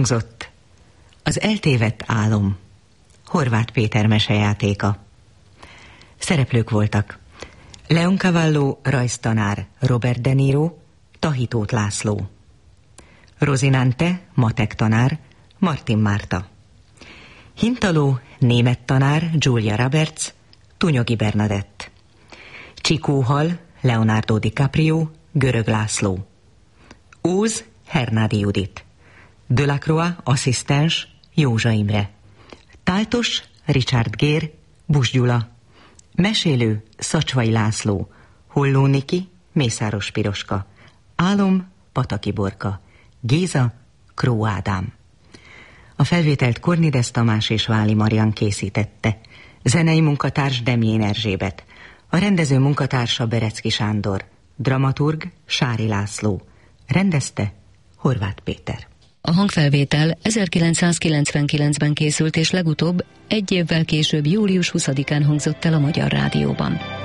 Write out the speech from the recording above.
Elhangzott Az eltévedt álom, Horváth Péter mesejátéka. Szereplők voltak Leoncavallo rajztanár, Robert De Niro, Tahitóth László, Rozinante matek tanár, Martin Márta, Hintaló német tanár, Julia Roberts, Tunyogi Bernadett, Csikóhal, Leonardo DiCaprio, Görög László, Óz, Hernádi Judit, Delacroix asszisztens, Józsa Imre, Táltos, Richard Gér, Buss Gyula, mesélő, Szacsvai László, Holló Niki, Mészáros Piroska, Álom, Pataki Borka, Géza, Kró Ádám. A felvételt Kornides Tamás és Váli Marian készítette. Zenei munkatárs Demjén Erzsébet. A rendező munkatársa Berecki Sándor. Dramaturg Sári László. Rendezte Horváth Péter. A hangfelvétel 1999-ben készült, és legutóbb egy évvel később, július 20-án hangzott el a Magyar Rádióban.